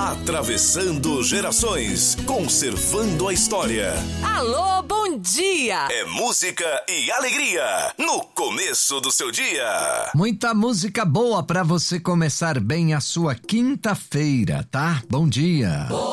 Atravessando gerações, conservando a história. Alô, bom dia! É música e alegria no começo do seu dia. Muita música boa pra você começar bem a sua quinta-feira, tá? Bom dia.